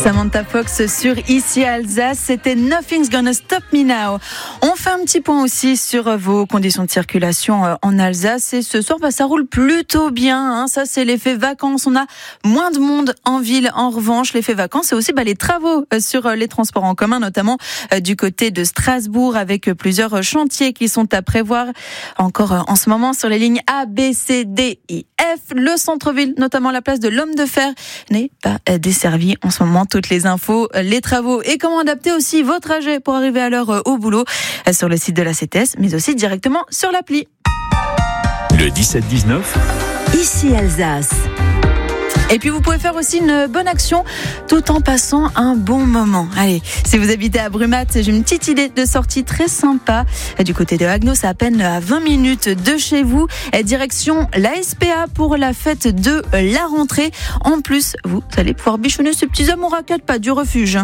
Samantha Fox sur Ici Alsace, c'était Nothing's Gonna Stop Me Now. On fait un petit point aussi sur vos conditions de circulation en Alsace et ce soir ça roule plutôt bien, ça c'est l'effet vacances, on a moins de monde en ville. En revanche, l'effet vacances c'est aussi les travaux sur les transports en commun, notamment du côté de Strasbourg avec plusieurs chantiers qui sont à prévoir encore en ce moment sur les lignes A, B, C, D et F. Le centre-ville, notamment la place de l'Homme de Fer, n'est pas desservi en ce moment. Toutes les infos, les travaux et comment adapter aussi vos trajets pour arriver à l'heure au boulot sur le site de la CTS, mais aussi directement sur l'appli. Le 17-19. Ici Alsace. Et puis vous pouvez faire aussi une bonne action tout en passant un bon moment. Allez, si vous habitez à Brumath, j'ai une petite idée de sortie très sympa. Du côté de Haguenau, c'est à peine à 20 minutes de chez vous. Direction la SPA pour la fête de la rentrée. En plus, vous allez pouvoir bichonner ces petits amours à quatre pattes du refuge.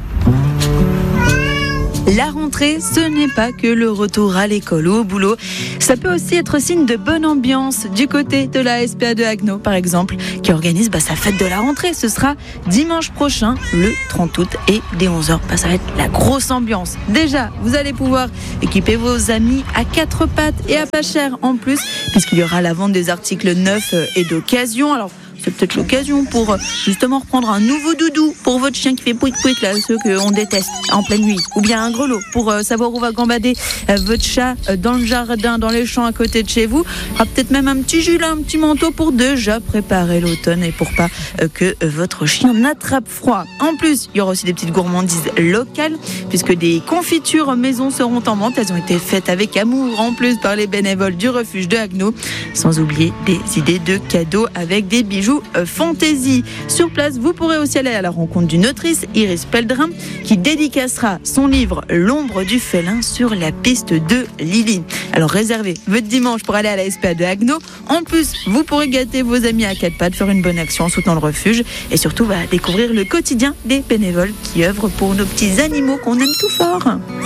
La rentrée, ce n'est pas que le retour à l'école ou au boulot. Ça peut aussi être signe de bonne ambiance du côté de la SPA de Haguenau, par exemple, qui organise sa fête de la rentrée. Ce sera dimanche prochain, le 30 août, et dès 11h, ça va être la grosse ambiance. Déjà, vous allez pouvoir équiper vos amis à quatre pattes et à pas cher en plus, puisqu'il y aura la vente des articles neufs et d'occasion. Alors, c'est peut-être l'occasion pour justement reprendre un nouveau doudou pour votre chien qui fait pouic-pouic, là, ceux qu'on déteste en pleine nuit. Ou bien un grelot pour savoir où va gambader votre chat dans le jardin, dans les champs à côté de chez vous. Il y aura peut-être même un petit gilet, un petit manteau pour déjà préparer l'automne et pour pas que votre chien n'attrape froid. En plus, il y aura aussi des petites gourmandises locales puisque des confitures maison seront en vente. Elles ont été faites avec amour en plus par les bénévoles du refuge de Haguenau. Sans oublier des idées de cadeaux avec des bijoux fantaisie. Sur place, vous pourrez aussi aller à la rencontre d'une autrice, Iris Peldrin, qui dédicacera son livre L'ombre du félin sur la piste de Lily. Alors réservez votre dimanche pour aller à la SPA de Haguenau. En plus, vous pourrez gâter vos amis à quatre pattes, faire une bonne action en soutenant le refuge et surtout découvrir le quotidien des bénévoles qui œuvrent pour nos petits animaux qu'on aime tout fort.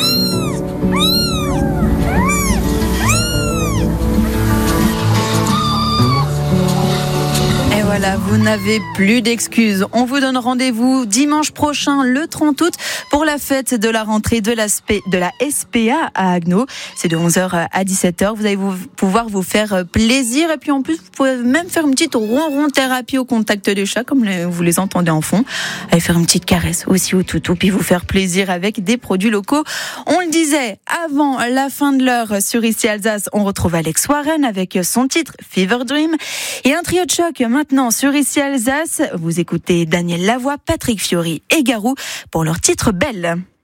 Voilà, vous n'avez plus d'excuses. On vous donne rendez-vous dimanche prochain, le 30 août, pour la fête de la rentrée de la SPA à Haguenau. C'est de 11h à 17h. Vous allez pouvoir vous faire plaisir. Et puis en plus, vous pouvez même faire une petite ronron thérapie au contact des chats, comme vous les entendez en fond. Allez faire une petite caresse aussi au toutou, puis vous faire plaisir avec des produits locaux. On le disait, avant la fin de l'heure sur Ici Alsace, on retrouve Alex Warren avec son titre Fever Dream. Et un trio de choc maintenant sur Ici Alsace. Vous écoutez Daniel Lavoie, Patrick Fiori et Garou pour leur titre Belle.